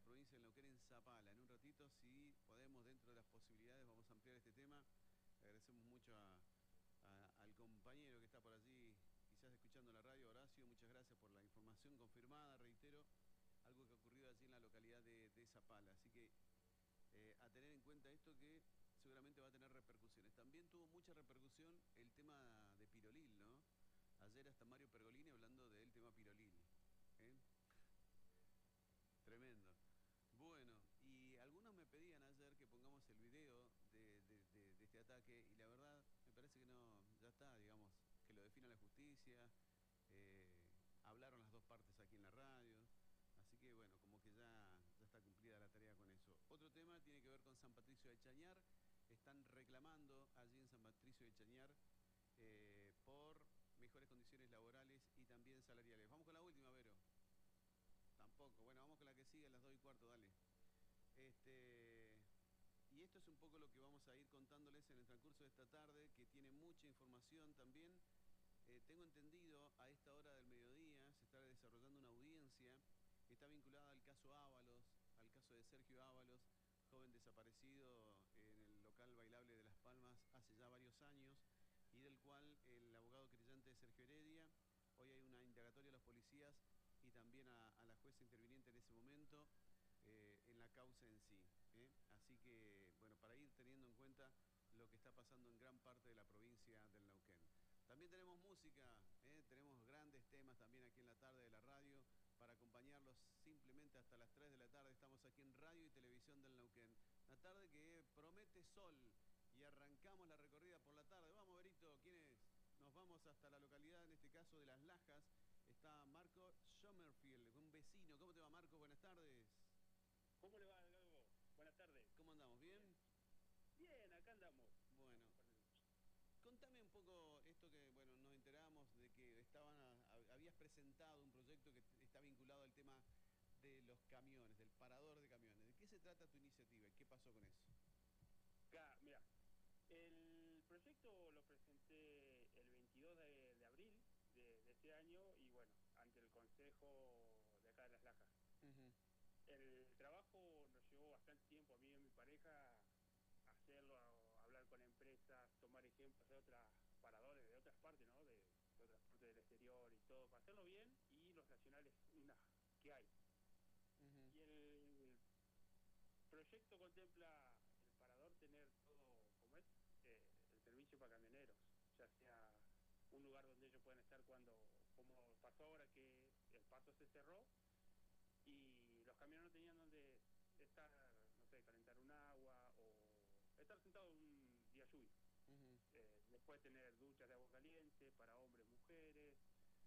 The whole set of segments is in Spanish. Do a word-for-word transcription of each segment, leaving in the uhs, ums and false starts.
provincia de Neuquén, en Zapala. En un ratito, si podemos, dentro de las posibilidades, vamos a ampliar este tema. Le agradecemos mucho a, a, al compañero que está por allí, quizás escuchando la radio, Horacio. Muchas gracias por la información confirmada, reitero, algo que ha ocurrido allí en la localidad de, de Zapala. Así que eh, a tener en cuenta esto, que seguramente va a tener repercusiones. También tuvo mucha repercusión el tema de Pirolil, ¿no? Ayer hasta Mario Pergolini hablando del tema Pirolil. ¿Eh? Tremendo. Bueno, y algunos me pedían ayer que pongamos el video de, de, de, de este ataque, y la verdad me parece que no, ya está, digamos, que lo defina la justicia. eh, hablaron las dos partes aquí en la radio, así que bueno, como que ya, ya está cumplida la tarea con eso. Otro tema tiene que ver con San Patricio de Chañar. Están reclamando allí en San Patricio de Chañar eh, por mejores condiciones laborales y también salariales. Vamos con la última, Vero. Tampoco. Bueno, vamos con la que sigue a las dos y cuarto, dale. Este, y esto es un poco lo que vamos a ir contándoles en el transcurso de esta tarde, que tiene mucha información también. Eh, tengo entendido, a esta hora del mediodía se está desarrollando una audiencia que está vinculada al caso Ábalos, al caso de Sergio Ábalos, joven desaparecido en el local bailable de Las Palmas hace ya varios años, y del cual el abogado creyente Sergio Heredia, hoy hay una indagatoria a los policías y también a, a la jueza interviniente en ese momento eh, en la causa en sí. ¿eh? Así que, bueno, para ir teniendo en cuenta lo que está pasando en gran parte de la provincia del Neuquén. También tenemos música, ¿eh? Tenemos grandes temas también aquí en la tarde de la radio para acompañarlos simplemente hasta las tres de la tarde. Estamos aquí en Radio y Televisión del Neuquén. Una tarde que promete sol y arrancamos la recorrida por la tarde. Vamos, Berito, ¿quiénes? Nos vamos hasta la localidad, en este caso de Las Lajas. Está Marco Sommerfield, un vecino. ¿Cómo te va, Marco? Buenas tardes. ¿Cómo le va, Gago? Buenas tardes. ¿Cómo andamos? ¿Bien? Bien, acá andamos. Bueno. Contame un poco esto que, bueno, nos enteramos de que estaban a, a, habías presentado un proyecto que está vinculado al tema de los camiones, del parador de camiones. ¿De qué se trata tu iniciativa y qué pasó con eso? Acá, mira, el proyecto lo presenté el veintidós de, de abril de, de este año y bueno, ante el consejo de acá de Las Lajas. Uh-huh. El trabajo nos llevó bastante tiempo a mí y a mi pareja hacerlo, a hablar con empresas, tomar ejemplos de otros paradores de otras partes, ¿no? De, de otras partes del exterior y todo, para hacerlo bien y los nacionales una, que hay. Uh-huh. Y el proyecto contempla el parador tener todo, como es, eh, el servicio para camioneros, ya sea un lugar donde ellos puedan estar cuando, como pasó ahora que el paso se cerró y los camioneros no tenían donde estar, no sé, calentar un agua o estar sentado un día lluvia. Uh-huh. eh, después tener duchas de agua caliente para hombres, mujeres,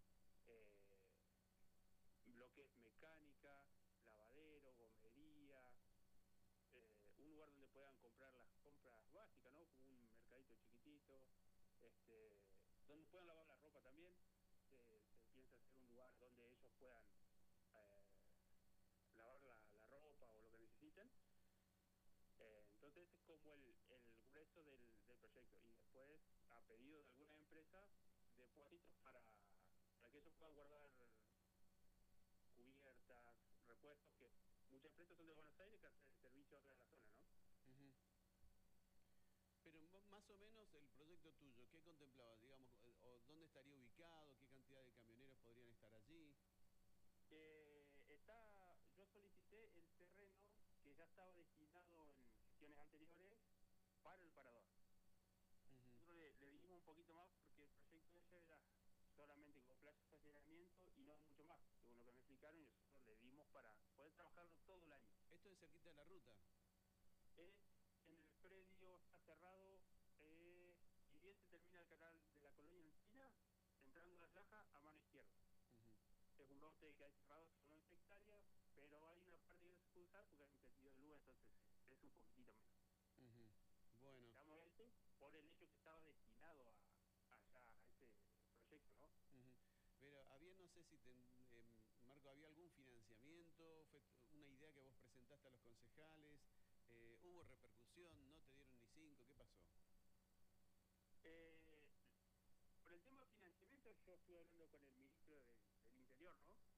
eh, lo que es mecánica, lavadero, gomería, eh, un lugar donde puedan comprar las compras básicas, ¿no? Como un mercadito chiquitito, este, donde puedan lavar la ropa también. Se, se piensa hacer un lugar donde ellos puedan eh, lavar la, la ropa o lo que necesiten. Eh, entonces es como el, el grueso del, del proyecto. Y después, a pedido de alguna empresa, depósitos para, para que ellos puedan guardar cubiertas, repuestos, que muchas empresas son de Buenos Aires que hacen el servicio acá en la zona, ¿no? Uh-huh. Pero más o menos el proyecto tuyo, ¿qué contemplabas? Digamos, o ¿dónde estaría ubicado? ¿Qué cantidad de camioneros podrían estar allí? Eh, está, yo solicité el terreno que ya estaba destinado en gestiones anteriores para el parador. Uh-huh. Nosotros le, le dimos un poquito más porque el proyecto de ese era solamente con plaza de estacionamiento y no mucho más, según lo que me explicaron, y nosotros le dimos para poder trabajarlo todo el año. ¿Esto es cerquita de la ruta? Es en el predio, está cerrado, eh, y bien se termina el canal de la colonia Encina, entrando a Las Lajas a mano izquierda. Uh-huh. Es un lote que hay cerrado, son once hectáreas, pero hay una parte que no se puede usar porque hay un tendido de luz, entonces es un poquitito menos. Uh-huh. Bueno. Estamos este por el hecho que estaba destinado a, allá, a ese proyecto, ¿no? Uh-huh. Pero había, no sé si, te, eh, Marco, ¿había algún financiamiento? ¿Fue una idea que vos presentaste a los concejales? Eh, ¿Hubo repercusión? ¿No te dieron ni cinco? ¿Qué pasó? Eh, por el tema de financiamiento yo estuve hablando con el ministro de, del Interior, ¿no?